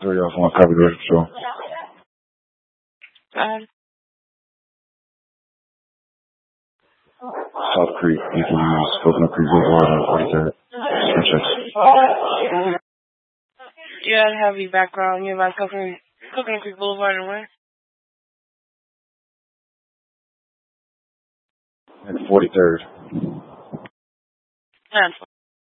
3 off one copy the show. South Creek, you can use Coconut Creek Boulevard and 43rd. You had a heavy background nearby Coconut Creek Boulevard and where? And 43rd. And